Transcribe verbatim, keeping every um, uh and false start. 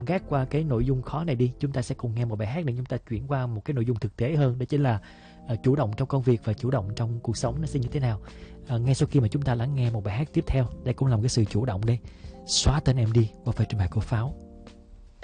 Gác qua cái nội dung khó này đi, chúng ta sẽ cùng nghe một bài hát để chúng ta chuyển qua một cái nội dung thực tế hơn, đó chính là uh, chủ động trong công việc và chủ động trong cuộc sống nó sẽ như thế nào. Uh, ngay sau khi mà chúng ta lắng nghe một bài hát tiếp theo, đây cũng là một cái sự chủ động đi. Xóa tên em đi, và phải trình bày của Pháo.